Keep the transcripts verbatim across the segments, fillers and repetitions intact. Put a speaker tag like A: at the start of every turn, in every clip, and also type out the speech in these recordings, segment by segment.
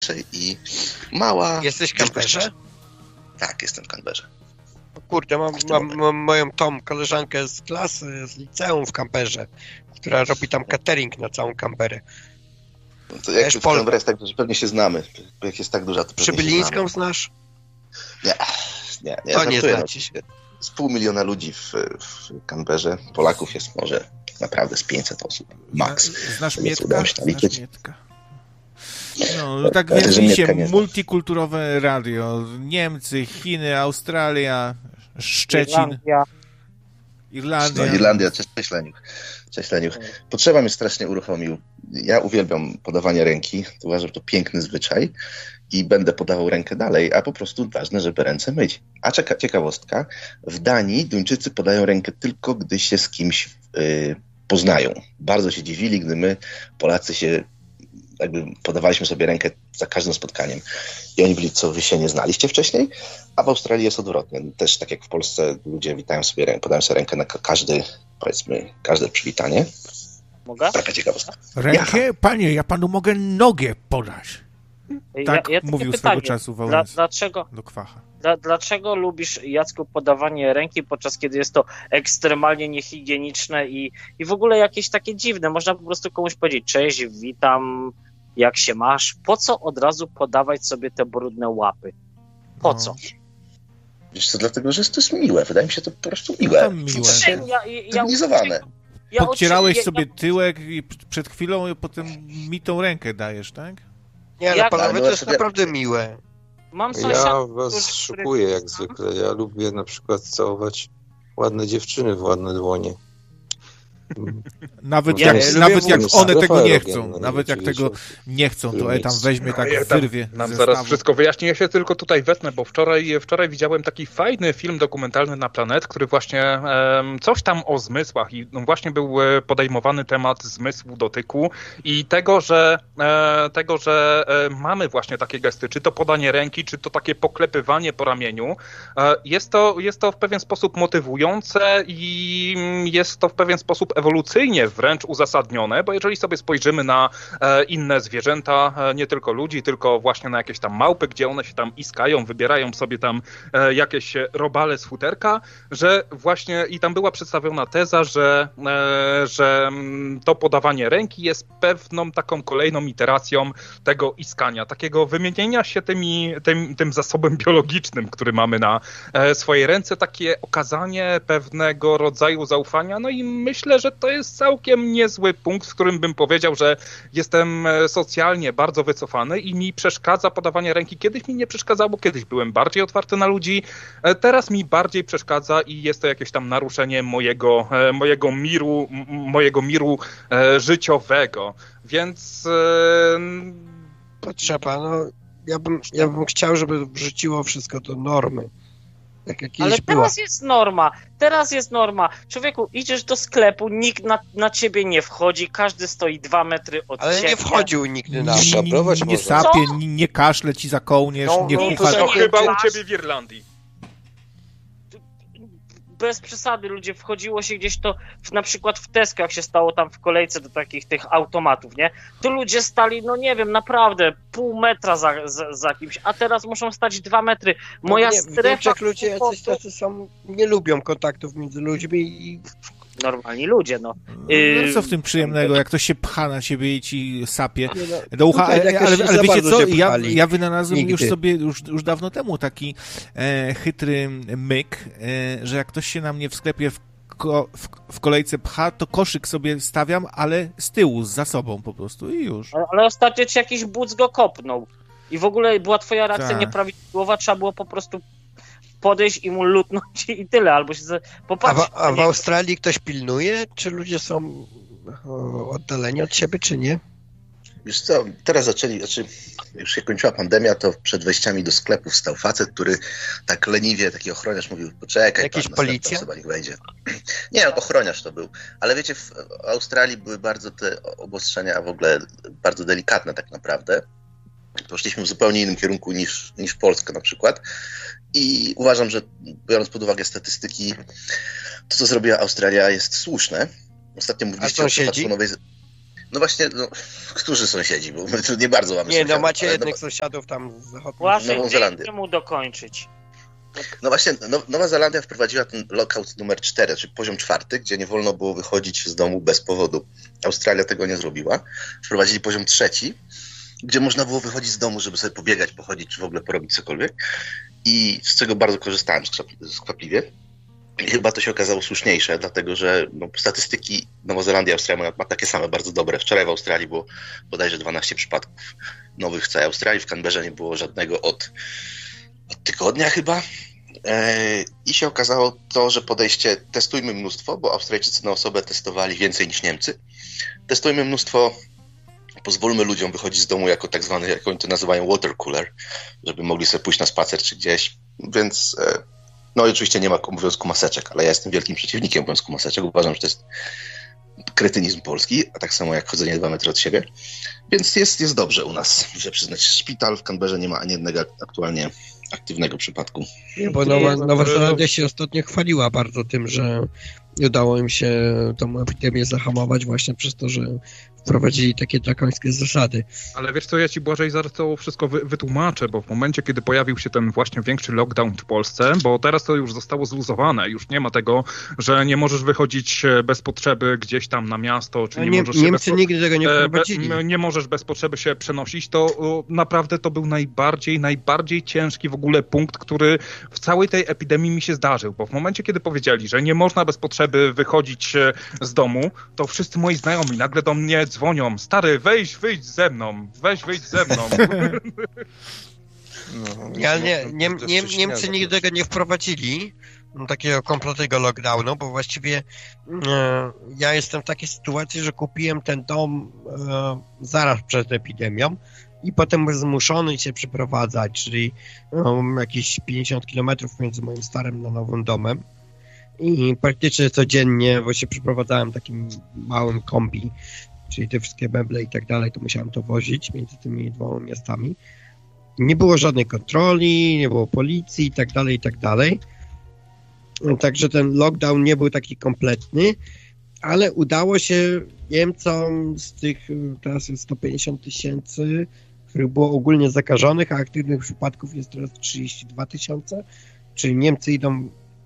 A: i mała...
B: Jesteś w Canberrze?
A: Tak, jestem w Canberrze.
B: Kurde, mam, mam, mam moją tą koleżankę z klasy, z liceum w Canberrze, która robi tam catering na całą Canberrę.
A: No to jak w Canberrze jest tak, że pewnie się znamy. Jak jest tak duża, to pewnie
B: Przybylińską znasz?
A: Nie, nie, nie.
B: To nie znacie się.
A: Z pół miliona ludzi w, w Canberrze. Polaków jest może naprawdę z pięćset osób. Max.
C: Znasz Mietka? Znasz Mietka. No, tak
A: Ale
C: więc
A: że
C: widzicie,
A: Mietka nie zna.
C: multikulturowe radio. Niemcy, Chiny, Australia, Szczecin,
D: Irlandia.
C: Irlandia.
A: No, Irlandia, cześć, cześć Leniuch. Cześć Leniuch. Potrzeba mnie strasznie uruchomił. Ja uwielbiam podawanie ręki. Uważam, że to piękny zwyczaj i będę podawał rękę dalej, a po prostu ważne, żeby ręce myć. A czeka, ciekawostka, w Danii Duńczycy podają rękę tylko, gdy się z kimś yy, poznają. Bardzo się dziwili, gdy my, Polacy, się jakby podawaliśmy sobie rękę za każdym spotkaniem. I oni byli, co wy się nie znaliście wcześniej, a w Australii jest odwrotnie. Też tak jak w Polsce ludzie witają sobie rękę, podają sobie rękę na każdy, powiedzmy, każde przywitanie.
D: Mogę?
A: Taka ciekawostka.
C: Rękę?
A: Ja.
C: Panie, ja panu mogę nogę podać. Tak
D: ja, ja
C: mówił
D: pytanie.
C: swego czasu
D: Dla,
C: Wałęsa
D: dlaczego,
C: do Kwacha.
D: dla, dlaczego lubisz, Jacku, podawanie ręki, podczas kiedy jest to ekstremalnie niehigieniczne i, i w ogóle jakieś takie dziwne? Można po prostu komuś powiedzieć: cześć, witam, jak się masz? Po co od razu podawać sobie te brudne łapy? Po
C: No.
D: co?
A: Wiesz co, dlatego, że to jest miłe. Wydaje mi się to po prostu miłe.
C: tam miłe.
D: Ja, ja,
A: Cywilizowane.
D: ja
C: Podcierałeś
D: ja,
C: sobie tyłek i przed chwilą i potem mi tą rękę dajesz, tak?
B: Nie, ale
D: Jak-
B: panowie,
A: Ale
B: to jest
A: sobie-
B: naprawdę miłe.
D: Mam
E: Ja
D: sąsiadów,
E: was
D: którzy-
E: szukuję jak zwykle. Ja lubię na przykład całować ładne dziewczyny w ładne dłonie.
C: Nawet
D: Ja
C: jak,
B: lubię
C: nawet jak
E: włosy.
C: one tego nie
E: Rafael
C: chcą.
E: Rogan,
C: Nawet jak
E: wiecie,
C: tego nie chcą, to
E: Lubię.
C: tam weźmie, tak
F: ja tam
C: wyrwie.
F: nam
C: ze
F: zaraz
C: stawu.
F: wszystko wyjaśnię. Ja się tylko tutaj wetnę, bo wczoraj, wczoraj widziałem taki fajny film dokumentalny na Planet, który właśnie em, coś tam o zmysłach i no właśnie był e, podejmowany temat zmysłu dotyku i tego, że e, tego, że e, mamy właśnie takie gesty, czy to podanie ręki, czy to takie poklepywanie po ramieniu. E, jest to, jest to w pewien sposób motywujące i mm, jest to w pewien sposób ewolucyjnie wręcz uzasadnione, bo jeżeli sobie spojrzymy na e, inne zwierzęta, e, nie tylko ludzi, tylko właśnie na jakieś tam małpy, gdzie one się tam iskają, wybierają sobie tam e, jakieś robale z futerka, że właśnie i tam była przedstawiona teza, że, e, że mm, to podawanie ręki jest pewną taką kolejną iteracją tego iskania, takiego wymienienia się tymi, tym, tym zasobem biologicznym, który mamy na e, swojej ręce, takie okazanie pewnego rodzaju zaufania, no i myślę, że to jest całkiem niezły punkt, w którym bym powiedział, że jestem socjalnie bardzo wycofany i mi przeszkadza podawanie ręki. Kiedyś mi nie przeszkadzało, kiedyś byłem bardziej otwarty na ludzi, teraz mi bardziej przeszkadza i jest to jakieś tam naruszenie mojego, mojego miru, m- mojego miru e, życiowego, więc e,
B: Potrzeba, no. Ja bym, ja bym chciał, żeby wrzuciło wszystko do normy. Tak jak
D: Ale
B: kiedyś była.
D: teraz jest norma, teraz jest norma. Człowieku, idziesz do sklepu, nikt na, na ciebie nie wchodzi, każdy stoi dwa metry od
B: Ale
D: siebie.
B: nie wchodził nigdy na
C: Nie,
B: to.
C: nie,
E: Szabrować
C: nie
E: można.
C: sapie, nie, nie kaszle ci za kołnierz,
B: No,
C: nie
B: no,
C: pucha.
B: to
F: to
D: nie
F: chyba u
D: masz.
F: ciebie w Irlandii.
D: Bez przesady, ludzie, wchodziło się gdzieś to, w, na przykład w Tesco, jak się stało tam w kolejce do takich tych automatów, nie? To ludzie stali, no nie wiem, naprawdę pół metra za, za, za kimś, a teraz muszą stać dwa metry. Moja
B: No nie, w
D: strefa...
B: Niemczech ludzie jacyś
D: komfortu-
B: tacy są, nie lubią kontaktów między ludźmi i
D: Normalni ludzie, no.
C: No, co w tym przyjemnego, jak ktoś się pcha na ciebie i ci sapie
B: nie no,
C: do ucha,
B: tutaj
C: ale,
B: jakoś
C: ale,
B: za
C: ale wiecie
B: bardzo
C: co,
B: się
C: ja,
B: pchali.
C: ja wynalazłem
B: Nigdy.
C: już sobie już, już dawno temu taki e, chytry myk, e, że jak ktoś się na mnie w sklepie w, ko, w, w kolejce pcha, to koszyk sobie stawiam, ale z tyłu, za sobą po prostu i już.
D: Ale, ale ostatnio ci jakiś budz go kopnął i w ogóle była twoja reakcja
C: Tak.
D: nieprawidłowa, trzeba było po prostu podejść i mu lutnąć i tyle, albo się
B: A
D: popatrzeć.
B: w, a w Australii ktoś pilnuje? Czy ludzie są o, oddaleni od siebie, czy nie?
A: Wiesz co, teraz zaczęli, znaczy już się kończyła pandemia, to przed wejściami do sklepów stał facet, który tak leniwie, taki ochroniarz mówił, poczekaj,
B: Jakiś
A: pan, następna
B: policja?
A: osoba niech wejdzie. Nie, ochroniarz to był. Ale wiecie, w Australii były bardzo te obostrzenia w ogóle bardzo delikatne tak naprawdę. Poszliśmy w zupełnie innym kierunku niż, niż Polska na przykład. I uważam, że biorąc pod uwagę statystyki, to co zrobiła Australia jest słuszne. Ostatnio mówiliście o
B: sąsiedzi?
A: smartfonowej... No właśnie, no, którzy sąsiedzi, bo my tu nie bardzo mamy
B: Nie,
A: sąsiadów.
B: no macie
A: ale
B: jednych
A: no,
B: sąsiadów tam z zachodniej.
D: Właśnie,
A: Nową Zelandię.
D: chcę mu dokończyć.
A: No właśnie, no, Nowa Zelandia wprowadziła ten lockout numer cztery, czyli poziom czwarty, gdzie nie wolno było wychodzić z domu bez powodu. Australia tego nie zrobiła. Wprowadzili poziom trzeci, gdzie można było wychodzić z domu, żeby sobie pobiegać, pochodzić, czy w ogóle porobić cokolwiek. I z czego bardzo korzystałem skwapliwie. I chyba to się okazało słuszniejsze, dlatego że no, statystyki Nowa Zelandia i Australia ma takie same, bardzo dobre. Wczoraj w Australii było bodajże dwanaście przypadków nowych w całej Australii. W Canberrze nie było żadnego od, od tygodnia chyba. Eee, I się okazało to, że podejście testujmy mnóstwo, bo Australijczycy na osobę testowali więcej niż Niemcy. Testujmy mnóstwo, pozwólmy ludziom wychodzić z domu jako tak zwany, jak oni to nazywają, water cooler, żeby mogli sobie pójść na spacer czy gdzieś. Więc e, no i oczywiście nie ma obowiązku maseczek, ale ja jestem wielkim przeciwnikiem obowiązku maseczek. Uważam, że to jest kretynizm polski, a tak samo jak chodzenie dwa metry od siebie. Więc jest, jest dobrze u nas, muszę przyznać. Szpital w Canberrze nie ma ani jednego aktualnie aktywnego przypadku.
B: Nie, bo Nowa, Nowa Zelandia się ostatnio chwaliła bardzo tym, że udało im się tą epidemię zahamować właśnie przez to, że wprowadzili takie drakońskie zasady.
F: Ale wiesz co, ja ci, Błażej, zaraz to wszystko wy, wytłumaczę, bo w momencie, kiedy pojawił się ten właśnie większy lockdown w Polsce, bo teraz to już zostało zluzowane, już nie ma tego, że nie możesz wychodzić bez potrzeby gdzieś tam na miasto, czy nie, nie możesz
B: Niemcy
F: się bez,
B: nigdy tego nie wprowadzili.
F: Be, nie możesz bez potrzeby się przenosić, to o, naprawdę to był najbardziej, najbardziej ciężki w ogóle punkt, który w całej tej epidemii mi się zdarzył, bo w momencie, kiedy powiedzieli, że nie można bez potrzeby wychodzić z domu, to wszyscy moi znajomi nagle do mnie dzwonią, stary, weź, wyjdź ze mną, weź, wyjdź ze mną.
B: No, ja nie, nie, nie, Niemcy nigdy tego nie wprowadzili, takiego kompletnego lockdownu, bo właściwie e, ja jestem w takiej sytuacji, że kupiłem ten dom e, zaraz przed epidemią i potem byłem zmuszony się przeprowadzać, czyli um, jakieś pięćdziesiąt kilometrów między moim starym a nowym domem. I praktycznie codziennie, bo się przeprowadzałem takim małym kombi, czyli te wszystkie meble i tak dalej, to musiałem to wozić między tymi dwoma miastami. Nie było żadnej kontroli, nie było policji i tak dalej, i tak dalej. Także ten lockdown nie był taki kompletny, ale udało się Niemcom z tych, teraz jest sto pięćdziesiąt tysięcy, których było ogólnie zakażonych, a aktywnych przypadków jest teraz trzydzieści dwa tysiące, czyli Niemcy idą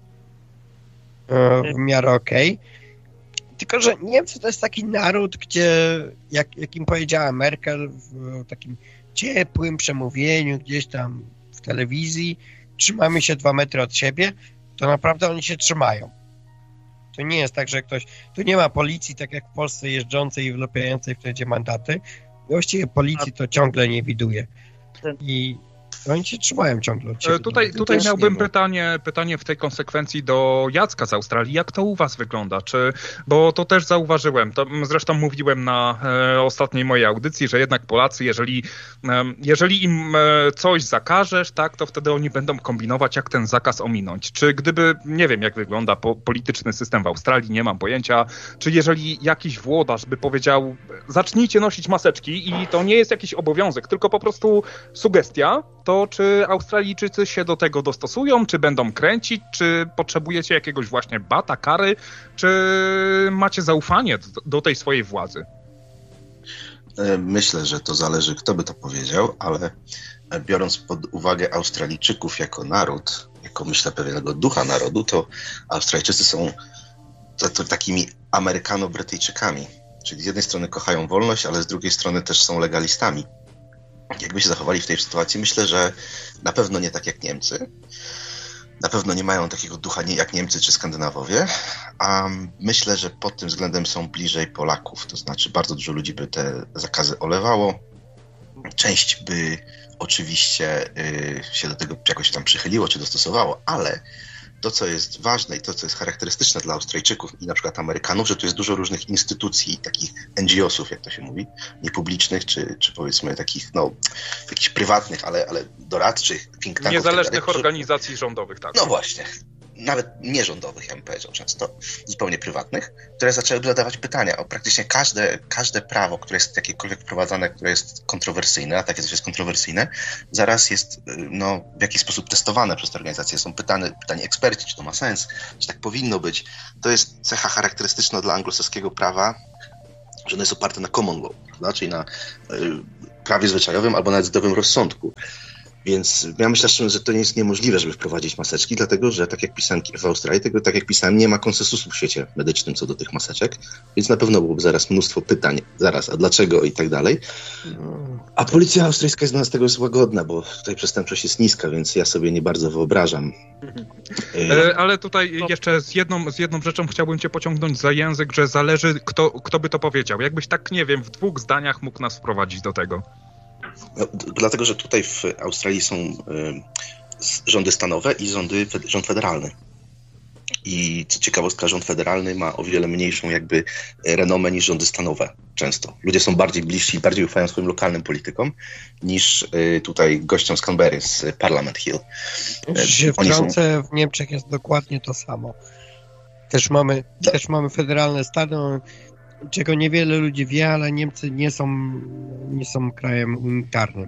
B: w miarę okej. Okay. Tylko że Niemcy to jest taki naród, gdzie, jak, jak im powiedziała Merkel w takim ciepłym przemówieniu gdzieś tam w telewizji, trzymamy się dwa metry od siebie, to naprawdę oni się trzymają. To nie jest tak, że ktoś... Tu nie ma policji, tak jak w Polsce, jeżdżącej i wlepiającej wtedy mandaty. Właściwie policji to ciągle nie widuje. I oni się trzymają ciągle od siebie.
F: Tutaj, tutaj miałbym pytanie, pytanie w tej konsekwencji do Jacka z Australii. Jak to u was wygląda? Czy, bo to też zauważyłem, to zresztą mówiłem na e, ostatniej mojej audycji, że jednak Polacy, jeżeli, e, jeżeli im e, coś zakażesz, tak, to wtedy oni będą kombinować, jak ten zakaz ominąć. Czy gdyby, nie wiem jak wygląda po, polityczny system w Australii, nie mam pojęcia, czy jeżeli jakiś włodarz by powiedział, zacznijcie nosić maseczki i to nie jest jakiś obowiązek, tylko po prostu sugestia, to czy Australijczycy się do tego dostosują, czy będą kręcić, czy potrzebujecie jakiegoś właśnie bata, kary, czy macie zaufanie do, do tej swojej władzy?
A: Myślę, że to zależy, kto by to powiedział, ale biorąc pod uwagę Australijczyków jako naród, jako myślę pewnego ducha narodu, to Australijczycy są to, to takimi Amerykano-Brytyjczykami. Czyli z jednej strony kochają wolność, ale z drugiej strony też są legalistami. Jakby się zachowali w tej sytuacji? Myślę, że na pewno nie tak jak Niemcy. Na pewno nie mają takiego ducha jak Niemcy czy Skandynawowie, a myślę, że pod tym względem są bliżej Polaków. To znaczy bardzo dużo ludzi by te zakazy olewało. Część by oczywiście y, się do tego jakoś tam przychyliło czy dostosowało, ale to, co jest ważne i to, co jest charakterystyczne dla Australijczyków i na przykład Amerykanów, że tu jest dużo różnych instytucji, takich N G O sów, jak to się mówi, niepublicznych, czy, czy powiedzmy takich, no, jakichś prywatnych, ale, ale doradczych, think tanków.
F: Niezależnych
A: tak
F: organizacji że... rządowych, tak.
A: No właśnie. Nawet nierządowych, ja bym powiedział często, zupełnie prywatnych, które zaczęły zadawać pytania o praktycznie każde, każde prawo, które jest jakiekolwiek wprowadzane, które jest kontrowersyjne, a takie coś jest kontrowersyjne, zaraz jest no, w jakiś sposób testowane przez te organizacje. Są pytane, pytani eksperci, czy to ma sens, czy tak powinno być. To jest cecha charakterystyczna dla anglosaskiego prawa, że ono jest oparte na common law, prawda? Czyli na y, prawie zwyczajowym albo nawet zdrowym rozsądku. Więc ja myślę, że to nie jest niemożliwe, żeby wprowadzić maseczki, dlatego że tak jak pisałem w Australii, tego, tak jak pisałem, nie ma konsensusu w świecie medycznym co do tych maseczek, więc na pewno byłoby zaraz mnóstwo pytań, zaraz, a dlaczego i tak dalej. A policja australijska jest dla nas tego łagodna, bo tutaj przestępczość jest niska, więc ja sobie nie bardzo wyobrażam.
F: E, ale tutaj jeszcze z jedną, z jedną rzeczą chciałbym cię pociągnąć za język, że zależy, kto, kto by to powiedział. Jakbyś tak, nie wiem, w dwóch zdaniach mógł nas wprowadzić do tego.
A: No, d- dlatego, że tutaj w Australii są y, rządy stanowe i rządy, fed- rząd federalny. I co ciekawostka, rząd federalny ma o wiele mniejszą jakby renomę niż rządy stanowe często. Ludzie są bardziej bliżsi i bardziej ufają swoim lokalnym politykom niż y, tutaj gościom z Canberry, z Parliament Hill.
B: Się
A: Oni
B: wtrącę,
A: są...
B: w Niemczech jest dokładnie to samo. Też mamy, też mamy federalne stany, czego niewiele ludzi wie, ale Niemcy nie są, nie są krajem unitarnym.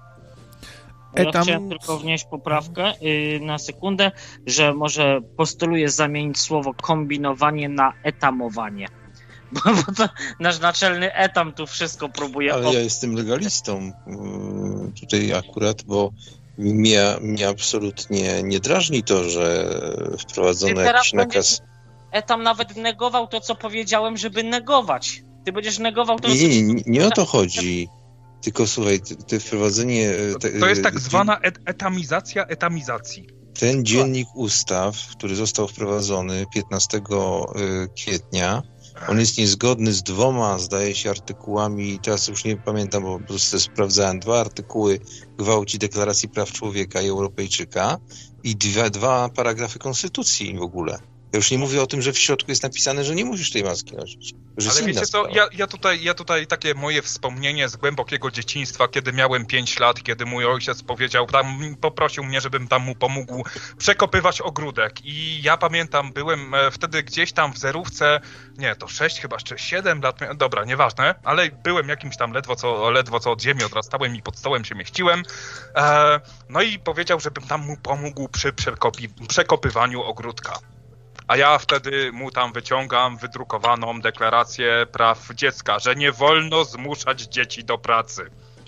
D: Ja
C: Etam...
D: chciałem tylko wnieść poprawkę yy, na sekundę, że może postuluję zamienić słowo kombinowanie na etamowanie. Bo, bo to nasz naczelny etam tu wszystko próbuje...
E: Ale ja jestem legalistą yy, tutaj akurat, bo mnie, mnie absolutnie nie drażni to, że wprowadzono jakiś nakaz...
D: Etam nawet negował to, co powiedziałem, żeby negować. Ty będziesz negował to,
E: nie,
D: co...
E: Nie, nie, nie o to chodzi. Tylko słuchaj, te wprowadzenie... Te,
F: to jest tak zwana et- etamizacja etamizacji.
E: Ten dziennik ustaw, który został wprowadzony piętnastego kwietnia, on jest niezgodny z dwoma, zdaje się, artykułami, teraz już nie pamiętam, bo po prostu sprawdzałem, dwa artykuły gwałci Deklaracji Praw Człowieka i Europejczyka i dwa, dwa paragrafy Konstytucji w ogóle. Ja już nie mówię o tym, że w środku jest napisane, że nie musisz tej maski nosić.
F: Ale wiecie co, ja, ja, tutaj, ja tutaj takie moje wspomnienie z głębokiego dzieciństwa, kiedy miałem pięć lat, kiedy mój ojciec powiedział, tam, poprosił mnie, żebym tam mu pomógł przekopywać ogródek. I ja pamiętam, byłem wtedy gdzieś tam w zerówce, nie, to sześć chyba, czy siedem lat, dobra, nieważne, ale byłem jakimś tam ledwo co, ledwo co od ziemi odrastałem i pod stołem się mieściłem. E, no i powiedział, żebym tam mu pomógł przy przekopi- przekopywaniu ogródka. A ja wtedy mu tam wyciągam wydrukowaną deklarację praw dziecka, że nie wolno zmuszać dzieci do pracy.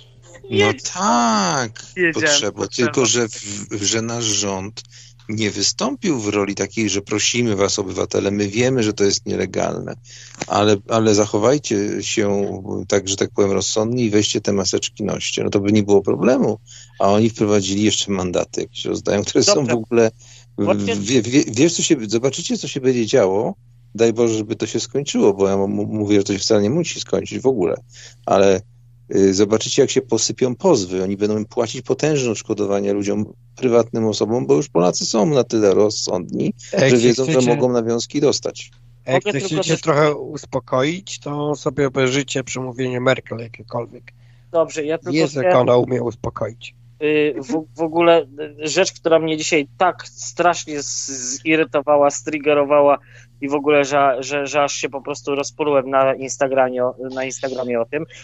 E: No tak, potrzeba,
D: potrzeba.
E: tylko że, w, że nasz rząd nie wystąpił w roli takiej, że prosimy was, obywatele, my wiemy, że to jest nielegalne, ale, ale zachowajcie się, tak, że tak powiem, rozsądnie i weźcie te maseczki, noście. No to by nie było problemu. A oni wprowadzili jeszcze mandaty jakieś rozdają, które
D: Dobrze.
E: są w ogóle... Wie, wie, wiesz, co się, zobaczycie, co się będzie działo. Daj Boże, żeby to się skończyło, bo ja m- mówię, że to się wcale nie musi skończyć w ogóle, ale y, zobaczycie, jak się posypią pozwy. Oni będą płacić potężne odszkodowania ludziom, prywatnym osobom, bo już Polacy są na tyle rozsądni,
B: Jak
E: że wiedzą,
B: chcecie,
E: że mogą nawiązki dostać.
B: Jak
D: Mogę
B: chcecie
D: tylko
B: się
D: coś-
B: trochę uspokoić, to sobie obejrzyjcie przemówienie Merkel jakiekolwiek.
D: Dobrze, ja tylko
B: Jest, jak
D: chciałem,
B: ona umie uspokoić.
D: y, w, w ogóle y, rzecz, która mnie dzisiaj tak strasznie z- zirytowała, striggerowała i w ogóle, że, że, że aż się po prostu rozprułem na Instagramie, na Instagramie o tym.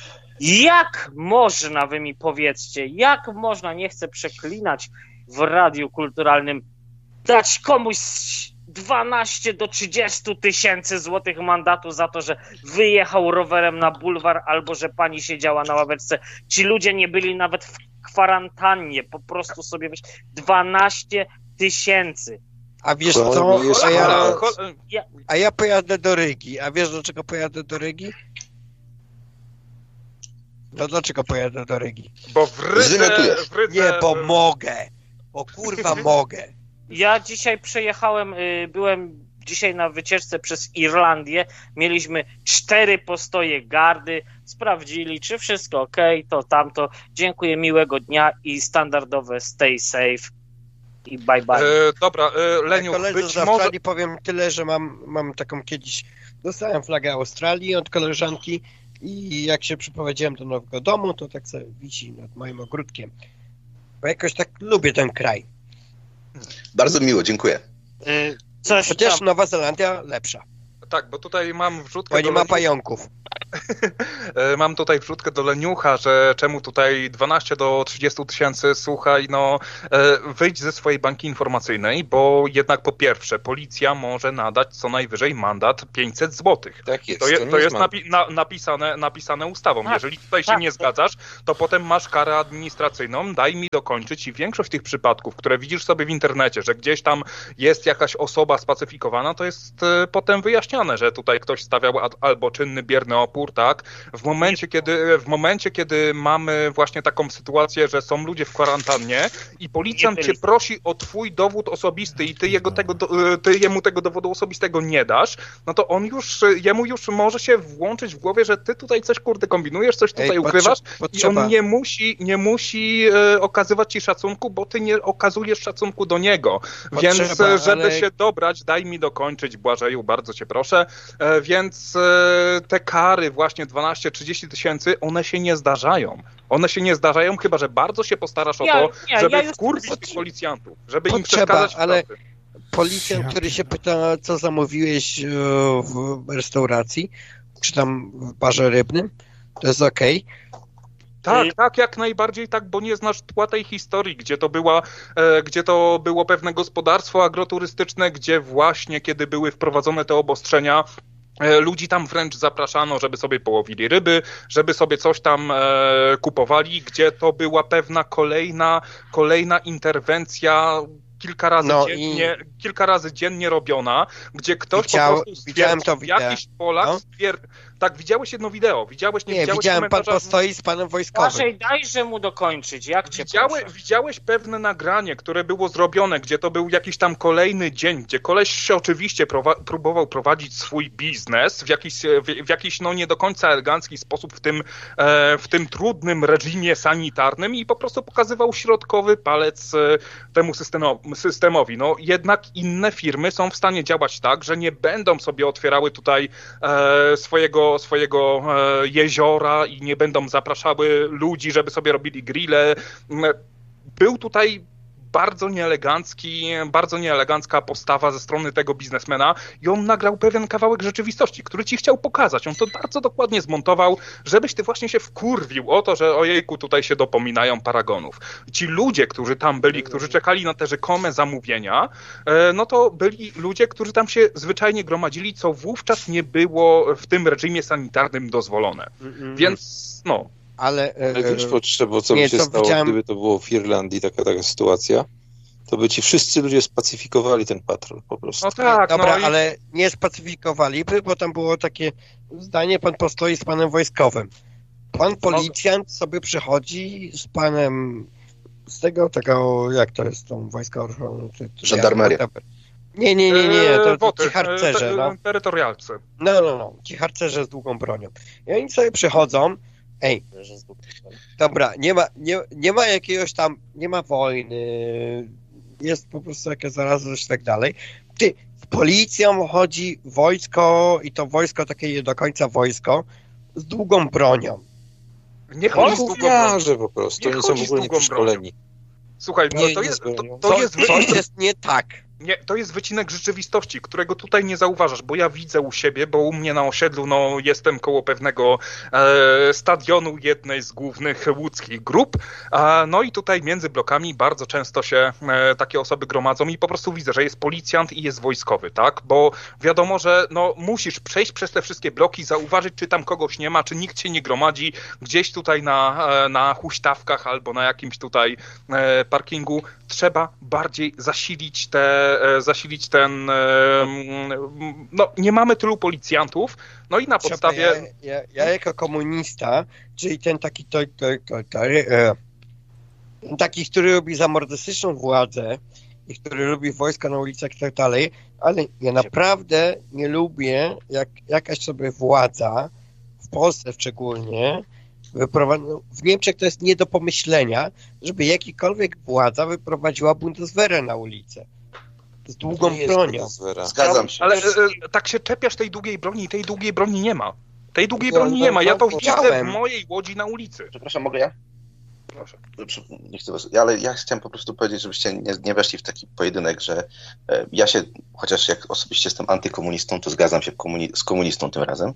D: Jak można, wy mi powiedzcie, jak można, nie chcę przeklinać w radiu kulturalnym, dać komuś dwanaście do trzydziestu tysięcy złotych mandatu za to, że wyjechał rowerem na bulwar albo że pani siedziała na ławeczce. Ci ludzie nie byli nawet w kwarantannie, po prostu sobie weź dwanaście tysięcy.
B: A wiesz
E: To
B: co,
E: jest
B: a ja,
D: Ja,
B: a ja pojadę do Rygi. A wiesz, dlaczego pojadę do Rygi? No dlaczego pojadę do Rygi?
F: Bo w Rydze...
A: Zwymiotujesz.
F: W Rydze
B: Nie, bo mogę. Bo kurwa mogę.
D: ja dzisiaj przejechałem, y, byłem dzisiaj na wycieczce przez Irlandię, mieliśmy cztery postoje gardy, sprawdzili, czy wszystko ok, to tamto, dziękuję, miłego dnia i standardowe stay safe i bye bye.
F: E, dobra, e, Leniu,
B: Koledzy
F: być
B: z
F: może...
B: Australii powiem tyle, że mam, mam taką kiedyś, dostałem flagę Australii od koleżanki i jak się przyprowadziłem do nowego domu, to tak sobie wisi nad moim ogródkiem. Bo jakoś tak lubię ten kraj.
A: Bardzo miło, dziękuję.
D: Y, coś
B: Chociaż
D: tam,
B: Nowa Zelandia lepsza.
F: tak, bo tutaj mam wrzutkę
B: Bo nie ma pająków.
F: Mam tutaj wrzutkę do Leniucha, że czemu tutaj dwanaście do trzydziestu tysięcy, słuchaj, no wyjdź ze swojej bańki informacyjnej, bo jednak po pierwsze policja może nadać co najwyżej mandat pięćset złotych.
E: Tak jest.
F: To, je,
E: to,
F: to jest
E: jest
F: napi- na, napisane, napisane ustawą.
D: Tak,
F: Jeżeli tutaj
D: tak,
F: się nie zgadzasz, to potem masz karę administracyjną, daj mi dokończyć i większość tych przypadków, które widzisz sobie w internecie, że gdzieś tam jest jakaś osoba spacyfikowana, to jest y, potem wyjaśniane, że tutaj ktoś stawiał ad, albo czynny bierny opór, tak? W momencie, kiedy, w momencie, kiedy mamy właśnie taką sytuację, że są ludzie w kwarantannie i policjant cię prosi o twój dowód osobisty i ty, jego tego, ty jemu tego dowodu osobistego nie dasz, no to on już, jemu już może się włączyć w głowie, że ty tutaj coś kurde kombinujesz, coś tutaj Ej, ukrywasz potrzeba. I on nie musi, nie musi e, okazywać ci szacunku, bo ty nie okazujesz szacunku do niego. Potrzeba, więc żeby ale... się dobrać, daj mi dokończyć, Błażeju, bardzo cię proszę. E, więc e, te kary właśnie dwanaście trzydzieści tysięcy, one się nie zdarzają. One się nie zdarzają, chyba że bardzo się postarasz ja, o to, nie, żeby ja wkurwić tych policjantów, żeby potrzeba, im przeszkadzać w ale... pracy.
B: Policjant, który się pyta, co zamówiłeś w restauracji, czy tam w barze rybnym, to jest okej.
F: Tak, I... tak, jak najbardziej tak, bo nie znasz tła tej historii, gdzie to była, e, gdzie to było pewne gospodarstwo agroturystyczne, gdzie właśnie, kiedy były wprowadzone te obostrzenia, e, ludzi tam wręcz zapraszano, żeby sobie połowili ryby, żeby sobie coś tam e, kupowali, gdzie to była pewna kolejna, kolejna interwencja kilka razy, no dziennie, i... kilka razy dziennie robiona, gdzie ktoś Widział, po prostu
B: widziałem to
F: jakiś Polak no? stwierd... Tak, widziałeś jedno wideo, widziałeś, nie, nie widziałeś
B: widziałem, pan postoi z panem wojskowym.
D: Proszę, dajże mu dokończyć, jak cię
F: Widziałe, Widziałeś pewne nagranie, które było zrobione, gdzie to był jakiś tam kolejny dzień, gdzie koleś się oczywiście prowa- próbował prowadzić swój biznes w jakiś, w, w jakiś no nie do końca elegancki sposób w tym, e, w tym trudnym reżimie sanitarnym i po prostu pokazywał środkowy palec e, temu systemo- systemowi. No jednak inne firmy są w stanie działać tak, że nie będą sobie otwierały tutaj e, swojego swojego e, jeziora i nie będą zapraszały ludzi, żeby sobie robili grille. Był tutaj bardzo nieelegancki, bardzo nieelegancka postawa ze strony tego biznesmena i on nagrał pewien kawałek rzeczywistości, który ci chciał pokazać. On to bardzo dokładnie zmontował, żebyś ty właśnie się wkurwił o to, że ojejku, tutaj się dopominają paragonów. Ci ludzie, którzy tam byli, którzy czekali na te rzekome zamówienia, no to byli ludzie, którzy tam się zwyczajnie gromadzili, co wówczas nie było w tym reżimie sanitarnym dozwolone. Mm-hmm. Więc no...
B: Ale,
E: Ale wiesz, potrzeba, co nie, by się stało, widziałem... gdyby to było w Irlandii, taka taka sytuacja, to by ci wszyscy ludzie spacyfikowali ten patrol po prostu.
B: No tak, dobra, no i... ale nie spacyfikowaliby, bo tam było takie zdanie, pan postoi z panem wojskowym. Pan policjant sobie przychodzi z panem, z tego, tego, jak to jest tą wojska ochrony?
A: Żandarmeria.
B: Nie, nie, nie, nie, to, to ci harcerze, no.
F: Terytorialcy.
B: No, no, no, ci harcerze z długą bronią. I oni sobie przychodzą. Ej, dobra, nie ma, nie, nie ma jakiegoś tam, nie ma wojny, jest po prostu jakaś zarazność i tak dalej. Ty, z policją chodzi wojsko i to wojsko takie nie do końca wojsko z długą bronią.
F: Nie chodzi z długą bronią.
E: po prostu, oni są w ogóle nieprzeszkoleni.
F: Słuchaj,
B: nie,
F: to,
B: nie
F: jest, to, to
B: Co,
F: jest...
B: Coś jest nie tak.
F: Nie, to jest wycinek rzeczywistości, którego tutaj nie zauważasz, bo ja widzę u siebie, bo u mnie na osiedlu no, jestem koło pewnego e, stadionu jednej z głównych łódzkich grup, e, no i tutaj między blokami bardzo często się e, takie osoby gromadzą i po prostu widzę, że jest policjant i jest wojskowy, tak, bo wiadomo, że no, musisz przejść przez te wszystkie bloki, zauważyć, czy tam kogoś nie ma, czy nikt się nie gromadzi gdzieś tutaj na, e, na huśtawkach albo na jakimś tutaj e, parkingu. Trzeba bardziej zasilić te zasilić ten... No, nie mamy tylu policjantów, no i na podstawie...
B: Ja, ja, ja jako komunista, czyli ten taki to, to, to, to, e, taki, który lubi zamordystyczną władzę i który lubi wojska na ulicach i tak dalej, ale ja naprawdę nie lubię, jak jakaś sobie władza, w Polsce szczególnie, w Niemczech to jest nie do pomyślenia, żeby jakikolwiek władza wyprowadziła Bundeswehrę na ulicę. Z długą bronią.
A: Zgadzam się.
F: Ale e, tak się czepiasz tej długiej broni i tej długiej broni nie ma. Tej długiej broni nie ma. Ja to widzę w mojej Łodzi na ulicy.
A: Przepraszam, mogę ja?
F: Proszę.
A: Nie chcę was, ale ja chciałem po prostu powiedzieć, żebyście nie, nie weszli w taki pojedynek, że e, ja się, chociaż jak osobiście jestem antykomunistą, to zgadzam się komuni- z komunistą tym razem.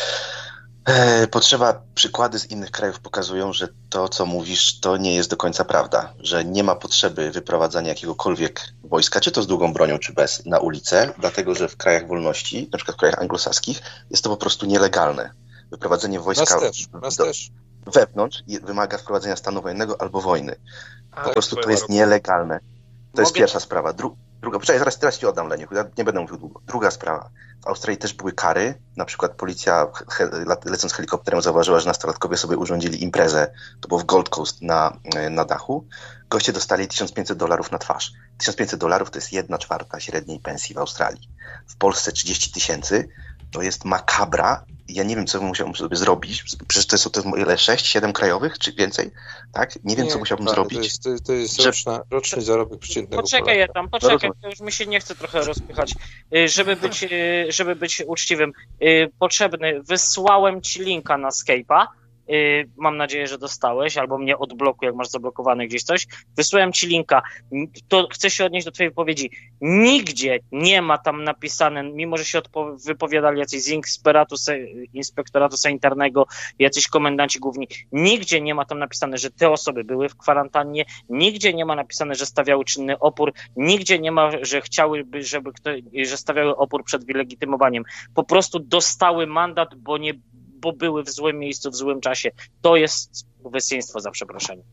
A: E, potrzeba, przykłady z innych krajów pokazują, że to, co mówisz, to nie jest do końca prawda, że nie ma potrzeby wyprowadzania jakiegokolwiek wojska, czy to z długą bronią, czy bez, na ulicę, dlatego że w krajach wolności, na przykład w krajach anglosaskich, jest to po prostu nielegalne. Wyprowadzenie wojska
E: nas też, nas
A: do,
E: też.
A: wewnątrz wymaga wprowadzenia stanu wojennego albo wojny.
F: A,
A: po prostu to jest roku. nielegalne. To Mogę... jest pierwsza sprawa. Dru- druga, poczekaj, zaraz, teraz ci oddam, Leniu, ja nie będę mówił długo. Druga sprawa. W Australii też były kary, na przykład policja he- lecąc helikopterem zauważyła, że nastolatkowie sobie urządzili imprezę, to było w Gold Coast na, na dachu. Goście dostali tysiąc pięćset dolarów na twarz. tysiąc pięćset dolarów to jest jedna czwarta średniej pensji w Australii. W Polsce trzydzieści tysięcy to jest makabra. Ja nie wiem, co bym musiał sobie zrobić. Przecież to jest, to jest ile? sześć, siedem krajowych, czy więcej? Tak? Nie wiem, nie, co musiałbym tak, zrobić.
E: To jest, to jest że... roczna, roczny zarobek przeciętnego
D: Poczekaj, ja tam, poczekaj, to już mi się nie chce trochę rozpychać. Żeby być, żeby być uczciwym, potrzebny, wysłałem ci linka na Skype'a. Mam nadzieję, że dostałeś, albo mnie odblokuj, jak masz zablokowane gdzieś coś. Wysłałem ci linka. To chcę się odnieść do twojej wypowiedzi. Nigdzie nie ma tam napisane, mimo że się odpo- wypowiadali jacyś z inspektoratu, inspektoratu sanitarnego, jacyś komendanci główni, nigdzie nie ma tam napisane, że te osoby były w kwarantannie, nigdzie nie ma napisane, że stawiały czynny opór, nigdzie nie ma, że chciałyby, żeby ktoś, że stawiały opór przed wylegitymowaniem. Po prostu dostały mandat, bo nie bo były w złym miejscu, w złym czasie. To jest bezceństwo, za przeproszeniem.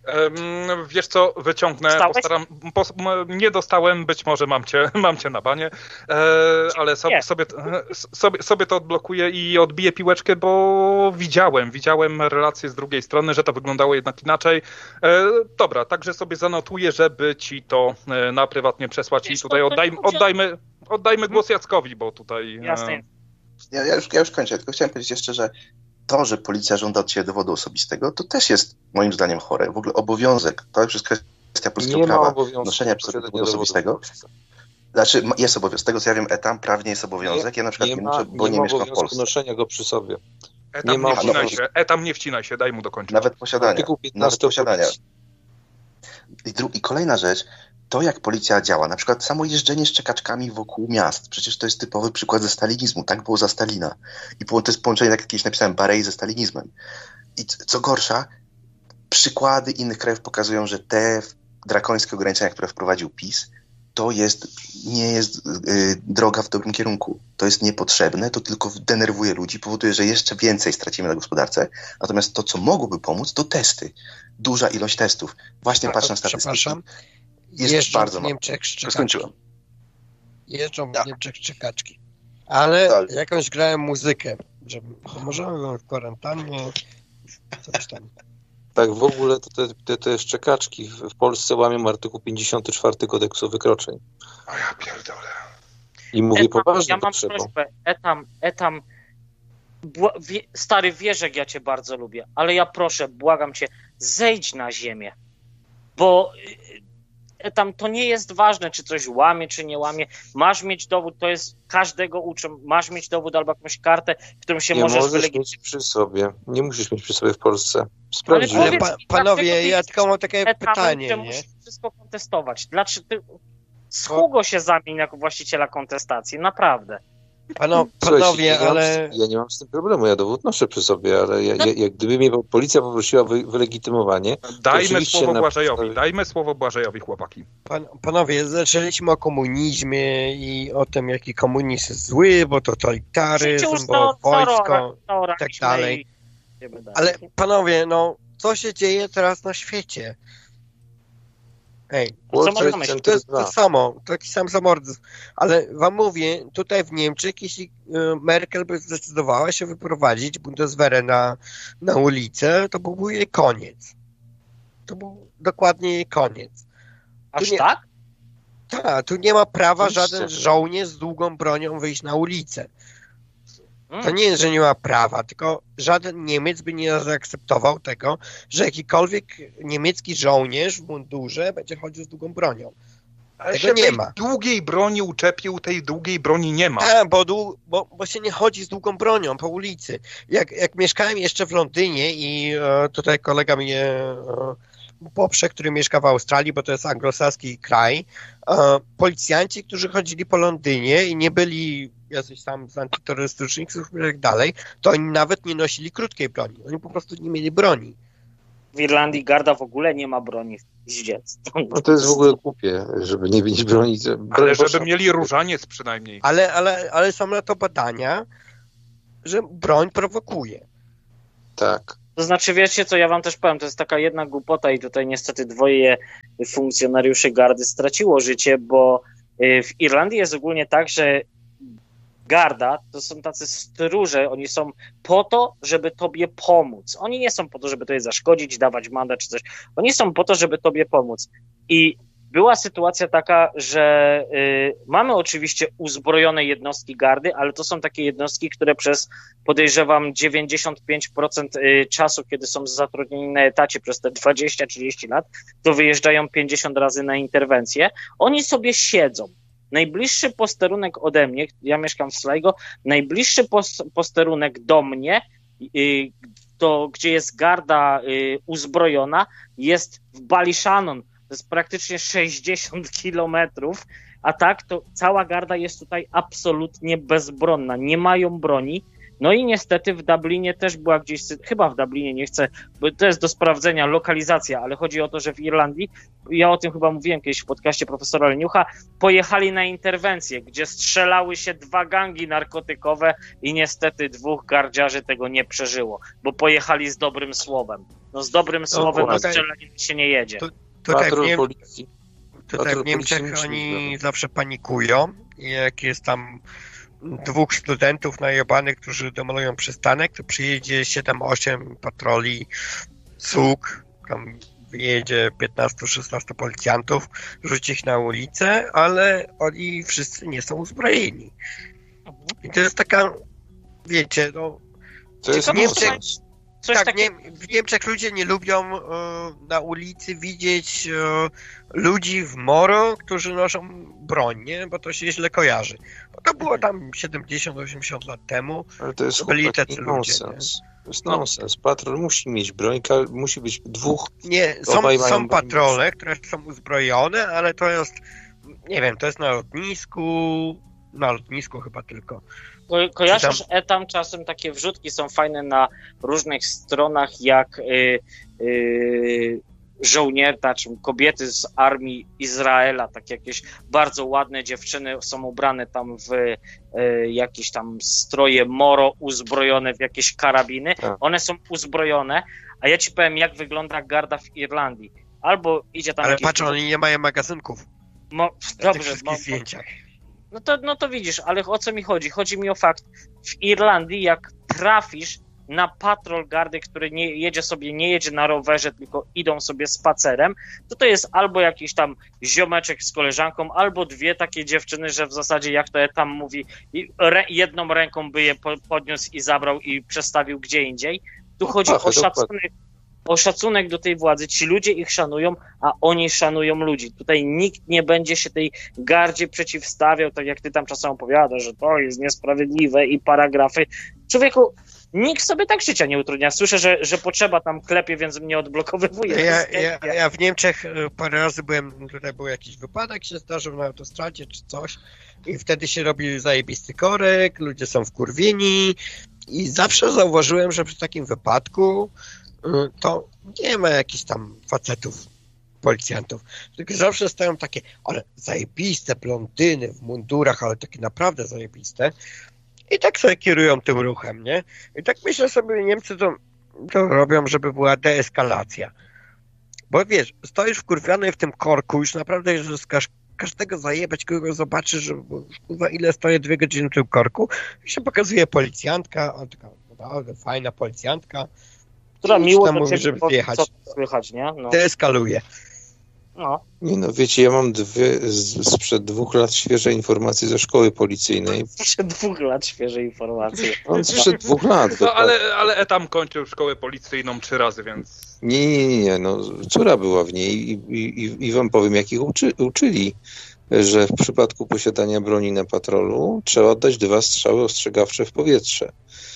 F: Um, wiesz co, wyciągnę,
D: Stałeś?
F: postaram, pos, nie dostałem, być może mam cię, mam cię na banie, e, ale so, sobie, sobie, sobie to odblokuję i odbiję piłeczkę, bo widziałem, widziałem relacje z drugiej strony, że to wyglądało jednak inaczej. E, dobra, także sobie zanotuję, żeby ci to na prywatnie przesłać i tutaj oddajmy, oddajmy, oddajmy głos Jackowi, bo tutaj...
D: Jasne.
A: Ja, ja, już, ja już kończę, tylko chciałem powiedzieć jeszcze, że to, że policja żąda od ciebie dowodu osobistego, to też jest moim zdaniem chore. W ogóle obowiązek, to już jest kwestia polskiego
E: nie
A: prawa,
E: ma
A: noszenia przy sobie dowodu osobistego. Znaczy jest obowiązek, z tego co ja wiem, etam, prawnie jest obowiązek, ja na przykład nie, nie muszę, bo nie, nie mieszkam w Polsce.
E: Noszenia go przy sobie.
F: Etam nie, nie wcinaj się, etam nie wcinaj się, daj mu dokończyć.
A: Nawet posiadania, nawet posiadania. I, dru- I kolejna rzecz, to jak policja działa, na przykład samo jeżdżenie szczekaczkami wokół miast, przecież to jest typowy przykład ze stalinizmu, tak było za Stalina. I to jest połączenie, tak jak kiedyś napisałem, Barei ze stalinizmem. I co gorsza, przykłady innych krajów pokazują, że te drakońskie ograniczenia, które wprowadził PiS, to jest, nie jest yy, droga w dobrym kierunku. To jest niepotrzebne, to tylko denerwuje ludzi, powoduje, że jeszcze więcej stracimy na gospodarce. Natomiast to, co mogłoby pomóc, to testy. Duża ilość testów. Właśnie
B: A,
A: patrzę na statystyki.
B: Przepraszam.
A: Jest
B: Jeżdżą
A: bardzo
B: w Niemczech szczekaczki.
A: Skończyłem.
B: Jeżdżą w
A: Tak.
B: Niemczech szczekaczki. Ale
A: Tak.
B: jakąś grałem muzykę, że możemy w kwarantannie coś tam.
E: Tak, w ogóle to te, te, te szczekaczki w, w Polsce łamią artykuł pięćdziesiąty czwarty kodeksu wykroczeń.
F: A ja pierdolę.
E: I mówię
D: Etam,
E: poważnie
D: ja mam
E: potrzebą.
D: prośbę, Etam, Etam, bła- wie, stary, wiesz, jak ja cię bardzo lubię, ale ja proszę, błagam cię, zejdź na ziemię, bo Etam, to nie jest ważne, czy coś łamie, czy nie łamie, masz mieć dowód, to jest, każdego uczę, masz mieć dowód albo jakąś kartę, którą się
E: Nie
D: możesz
E: możesz
D: wylegitymować.
E: mieć przy sobie. Nie musisz mieć przy sobie w Polsce. Sprawdź.
B: Ale
D: powiedz
B: pa,
D: mi,
B: panowie,
D: dlaczego
B: ja
D: ty
B: tylko mam takie
D: Etamem,
B: pytanie,
D: że
B: nie?
D: musisz wszystko kontestować. Dlaczego ty... Z Hugo się zamień jako właściciela kontestacji, naprawdę.
B: Pano,
E: Słuchajcie,
B: panowie,
E: ja nie mam
B: ale...
E: z- Ja nie mam z tym problemu, ja dowód noszę przy sobie, ale ja, ja, jak gdyby mnie policja poprosiła o wy, wylegitymowanie,
F: Dajmy
E: oczywiście
F: słowo
E: na
F: Błażejowi,
E: podstawie-
F: dajmy słowo Błażejowi, chłopaki.
B: Pan, panowie, zaczęliśmy o komunizmie i o tym, jaki komunizm jest zły, bo totalitaryzm, bo wojsko i tak dalej. Ale panowie, no, co się dzieje teraz na świecie? Ej,
E: World
D: Co
E: Trade
D: masz na myśli?
E: Center
B: to jest
E: dwa.
B: to samo, taki sam zamordyzm. Ale wam mówię, tutaj w Niemczech, jeśli y, Merkel by zdecydowała się wyprowadzić Bundeswehrę na, na ulicę, to byłby jej koniec. To był dokładnie jej koniec.
D: Aż
B: nie-
D: tak?
B: Tak, tu nie ma prawa
E: Oczywiście.
B: żaden żołnierz z długą bronią wyjść na ulicę. To
D: Mm.
B: nie jest, że nie ma prawa, tylko żaden Niemiec by nie zaakceptował tego, że jakikolwiek niemiecki żołnierz w mundurze będzie chodził z długą bronią.
F: Ale tego nie ma. Długiej broni uczepił, tej długiej broni nie ma.
B: A, bo, bo, bo się nie chodzi z długą bronią po ulicy. Jak, jak mieszkałem jeszcze w Londynie i e, tutaj kolega mnie e, poprze, który mieszka w Australii, bo to jest anglosaski kraj, e, policjanci, którzy chodzili po Londynie i nie byli jacyś tam z antyterrorystycznych i tak dalej, to oni nawet nie nosili krótkiej broni. Oni po prostu nie mieli broni.
D: W Irlandii garda w ogóle nie ma broni z dziecka.
E: No to jest w ogóle głupie, żeby nie mieć broni.
F: Ale żeby mieli różaniec przynajmniej.
B: Ale, ale, ale są na to badania, że broń prowokuje.
E: Tak.
D: To znaczy, wiecie co, ja wam też powiem, to jest taka jedna głupota i tutaj niestety dwoje funkcjonariuszy gardy straciło życie, bo w Irlandii jest ogólnie tak, że garda to są tacy stróże, oni są po to, żeby tobie pomóc. Oni nie są po to, żeby tobie zaszkodzić, dawać mandat czy coś. Oni są po to, żeby tobie pomóc. I była sytuacja taka, że y, mamy oczywiście uzbrojone jednostki gardy, ale to są takie jednostki, które przez, podejrzewam, dziewięćdziesiąt pięć procent czasu, kiedy są zatrudnieni na etacie przez te dwadzieścia trzydzieści lat, to wyjeżdżają pięćdziesiąt razy na interwencję. Oni sobie siedzą. Najbliższy posterunek ode mnie, ja mieszkam w Sligo, najbliższy posterunek do mnie, to, gdzie jest garda uzbrojona, jest w Ballyshannon. To jest praktycznie sześćdziesiąt kilometrów, a tak to cała garda jest tutaj absolutnie bezbronna. Nie mają broni. No i niestety w Dublinie też była gdzieś, chyba w Dublinie, nie chcę, bo to jest do sprawdzenia lokalizacja, ale chodzi o to, że w Irlandii, ja o tym chyba mówiłem kiedyś w podcaście profesora Leniucha, pojechali na interwencję, gdzie strzelały się dwa gangi narkotykowe i niestety dwóch gardziarzy tego nie przeżyło, bo pojechali z dobrym słowem. No z dobrym słowem na strzelanie się nie jedzie.
B: Tu, tutaj w, Niem- tutaj w Niemczech oni zawsze panikują i jak jest tam dwóch studentów najebanych, którzy demolują przystanek, to przyjedzie siedem osiem patroli S U K, tam wyjedzie piętnaście szesnaście policjantów, rzuci ich na ulicę, ale oni wszyscy nie są uzbrojeni. I to jest taka, wiecie, no...
E: To jest
B: Niemczech, Coś tak, takie... nie, w Niemczech ludzie nie lubią e, na ulicy widzieć e, ludzi w moro, którzy noszą broń, nie? Bo to się źle kojarzy. Bo to było tam siedemdziesiąt osiemdziesiąt lat temu.
E: Ale to jest
B: byli tacy ludzie.
E: Nonsens. To jest nonsens. Patrol musi mieć broń, musi być dwóch.
B: Nie, są, są patrole, które są uzbrojone, ale to jest, nie wiem, to jest na lotnisku, na lotnisku chyba tylko.
D: Ko- kojarzysz tam... etam, czasem takie wrzutki są fajne na różnych stronach, jak y, y, żołnierze, czy kobiety z armii Izraela, tak jakieś bardzo ładne dziewczyny są ubrane tam w y, jakieś tam stroje moro, uzbrojone w jakieś karabiny. Tak. One są uzbrojone, a ja ci powiem, jak wygląda garda w Irlandii. Albo idzie tam...
B: Ale patrz, oni nie mają magazynków.
D: Mo- dobrze,
B: w zdjęciach.
D: No to, no to widzisz, ale o co mi chodzi? Chodzi mi o fakt, w Irlandii jak trafisz na patrol gardy, który nie jedzie sobie, nie jedzie na rowerze, tylko idą sobie spacerem, to to jest albo jakiś tam ziomeczek z koleżanką, albo dwie takie dziewczyny, że w zasadzie, jak to ja tam mówi, re, jedną ręką by je podniósł i zabrał i przestawił gdzie indziej. Tu chodzi o szacunek, o szacunek do tej władzy. Ci ludzie ich szanują, a oni szanują ludzi. Tutaj nikt nie będzie się tej gardzie przeciwstawiał, tak jak ty tam czasem opowiadasz, że to jest niesprawiedliwe i paragrafy. Człowieku, nikt sobie tak życia nie utrudnia. Słyszę, że, że potrzeba tam klepie, więc mnie odblokowywuje.
B: Ja, ja, ja w Niemczech parę razy byłem, tutaj był jakiś wypadek, się zdarzył na autostradzie czy coś i wtedy się robi zajebisty korek, ludzie są wkurwieni i zawsze zauważyłem, że przy takim wypadku to nie ma jakichś tam facetów, policjantów, tylko zawsze stają takie, ale zajebiste blondyny w mundurach, ale takie naprawdę zajebiste i tak sobie kierują tym ruchem, nie? I tak myślę sobie, Niemcy to, to robią, żeby była deeskalacja. Bo wiesz, stoisz wkurwiony w tym korku, już naprawdę, że z każ- każdego zajebać, kogo zobaczysz, że kurwa, ile stoję dwie godziny w tym korku i się pokazuje policjantka, o, taka naprawdę fajna policjantka,
D: która miło do
B: mówi,
D: ciebie,
B: żeby wjechać.
D: Co słychać, nie? No.
B: Deeskaluje.
D: No.
E: Nie no, wiecie, ja mam dwie, z, sprzed dwóch lat świeże informacje ze szkoły policyjnej.
D: Sprzed dwóch lat świeże informacje.
E: No, sprzed dwóch lat.
F: No, ale, ale Etam kończył szkołę policyjną trzy razy, więc...
E: Nie, nie, nie, no córa była w niej i, i, i wam powiem, jak ich uczy, uczyli, że w przypadku posiadania broni na patrolu trzeba oddać dwa strzały ostrzegawcze w powietrze.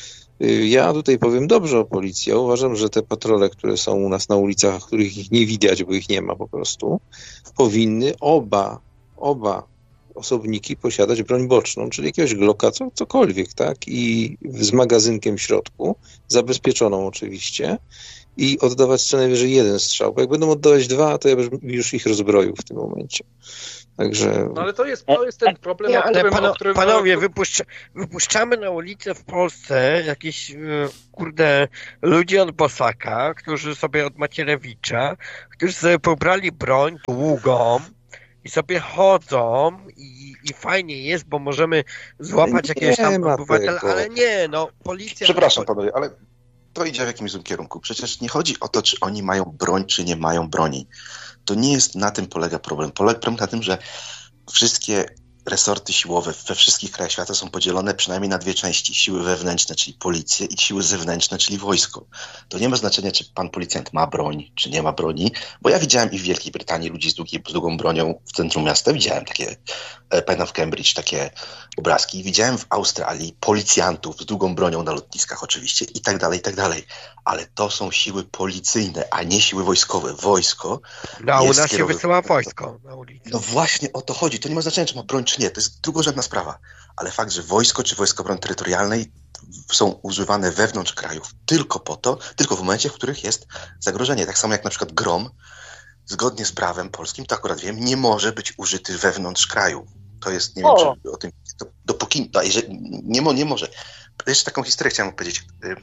E: Ja tutaj powiem dobrze o policji. Ja uważam, że te patrole, które są u nas na ulicach, których ich nie widać, bo ich nie ma po prostu, powinny oba, oba osobniki posiadać broń boczną, czyli jakiegoś Glocka, co, cokolwiek, tak? I z magazynkiem w środku, zabezpieczoną oczywiście, i oddawać co najwyżej jeden strzał. Bo jak będą oddawać dwa, to ja bym już ich rozbroił w tym momencie. Także...
F: No ale to jest, to jest ten problem,
B: nie,
F: o którym...
B: ale pano,
F: o którym...
B: panowie, wypuszcza, wypuszczamy na ulicę w Polsce jakieś, kurde, ludzi od Bosaka, którzy sobie od Macierewicza, którzy sobie pobrali broń długą i sobie chodzą i, i fajnie jest, bo możemy złapać jakiegoś tam obywatela, ale nie, no, policja...
A: Przepraszam panowie, ale to idzie w jakimś złym kierunku. Przecież nie chodzi o to, czy oni mają broń, czy nie mają broni. To nie jest na tym polega problem. Polega problem na tym, że wszystkie resorty siłowe we wszystkich krajach świata są podzielone przynajmniej na dwie części. Siły wewnętrzne, czyli policję, i siły zewnętrzne, czyli wojsko. To nie ma znaczenia, czy pan policjant ma broń, czy nie ma broni, bo ja widziałem i w Wielkiej Brytanii ludzi z, długi, z długą bronią w centrum miasta. Widziałem takie, pamiętam w Cambridge, takie obrazki. Widziałem w Australii policjantów z długą bronią na lotniskach oczywiście i tak dalej, i tak dalej. Ale to są siły policyjne, a nie siły wojskowe. Wojsko
B: No a u nas się wysyła wojsko na ulicę.
A: No właśnie o to chodzi. To nie ma znaczenia, czy ma broń, czy nie. To jest drugorzędna sprawa. Ale fakt, że wojsko czy Wojsko Obrony Terytorialnej są używane wewnątrz krajów tylko po to, tylko w momencie, w których jest zagrożenie. Tak samo jak na przykład grom, zgodnie z prawem polskim, to akurat wiem, nie może być użyty wewnątrz kraju. To jest, nie wiem, o. czy o tym, to, dopóki, no, jeżeli, nie, nie może. Jeszcze taką historię chciałem powiedzieć.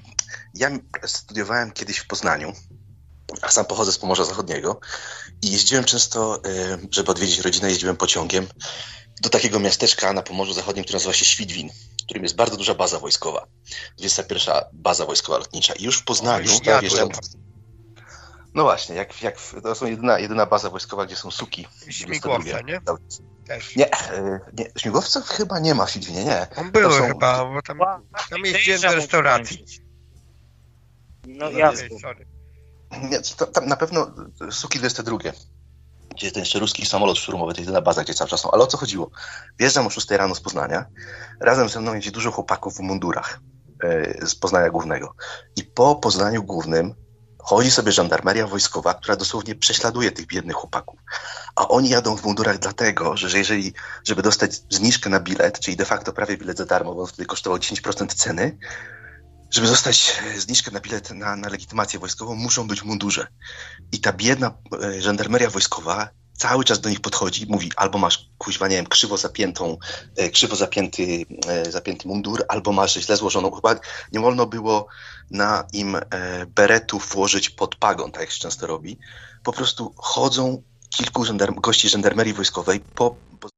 A: Ja studiowałem kiedyś w Poznaniu, a sam pochodzę z Pomorza Zachodniego i jeździłem często, żeby odwiedzić rodzinę, jeździłem pociągiem do takiego miasteczka na Pomorzu Zachodnim, które nazywa się Świdwin, w którym jest bardzo duża baza wojskowa. dwudziesta pierwsza baza wojskowa lotnicza. I już w Poznaniu
B: ja
A: wjeżdżam... No właśnie, jak, jak to są jedyna, jedyna baza wojskowa, gdzie są suki.
B: Śmigłowce, nie? Też.
A: Nie, nie, śmigłowców chyba nie ma w Świdwinie, nie.
B: Tam były
A: są...
B: chyba, bo tam, tam jeździłem do restauracji.
D: No jasne.
A: Nie, to, tam na pewno Suki dwadzieścia dwa, gdzie jest ten jeszcze ruski samolot szturmowy, to jest jedyna baza, gdzie cały czas są. Ale o co chodziło? Wjeżdżam o szóstej rano z Poznania, razem ze mną jedzie dużo chłopaków w mundurach yy, z Poznania Głównego. I po Poznaniu Głównym chodzi sobie żandarmeria wojskowa, która dosłownie prześladuje tych biednych chłopaków. A oni jadą w mundurach dlatego, że jeżeli, żeby dostać zniżkę na bilet, czyli de facto prawie bilet za darmo, bo on wtedy kosztował dziesięć procent ceny, żeby dostać zniżkę na bilet na, na legitymację wojskową, muszą być w mundurze. I ta biedna e, żandarmeria wojskowa cały czas do nich podchodzi, mówi, albo masz, kuźwa, nie wiem, krzywo zapiętą, e, krzywo zapięty, e, zapięty mundur, albo masz źle złożoną. Chyba nie wolno było na im e, beretów włożyć pod pagon, tak jak się często robi. Po prostu chodzą kilku żandarm- gości żandarmerii wojskowej po, po